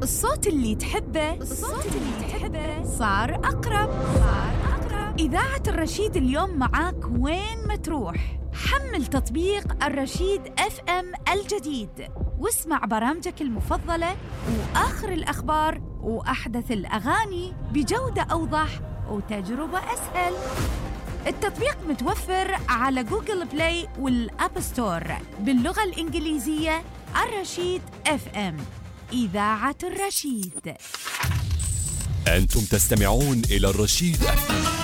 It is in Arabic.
الصوت اللي تحبه صار أقرب. إذاعة الرشيد اليوم معاك وين ما تروح. حمل تطبيق الرشيد FM الجديد واسمع برامجك المفضلة وآخر الأخبار وأحدث الأغاني بجودة أوضح وتجربة أسهل. التطبيق متوفر على جوجل بلاي والأب ستور باللغة الإنجليزية. الرشيد FM، إذاعة الرشيد. أنتم تستمعون إلى الرشيد FM.